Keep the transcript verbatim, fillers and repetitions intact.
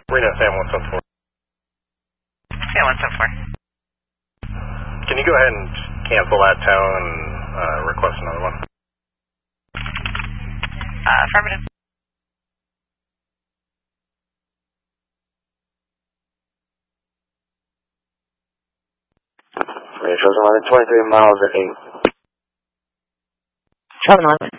Reno, Sam one seven four. Sam one seven four. Can you go ahead and cancel that tow and uh, request another one? Uh, affirmative. Chosen eleven, twenty-three miles at eight. Chosen eleven.